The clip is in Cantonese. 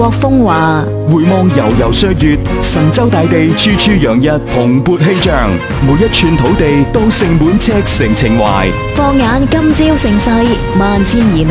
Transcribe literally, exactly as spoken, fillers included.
國風華。 回望悠悠歲月，神州大地處處洋溢蓬勃氣象，每一寸土地都盛滿赤誠情懷。 放眼今朝盛世，萬千兒女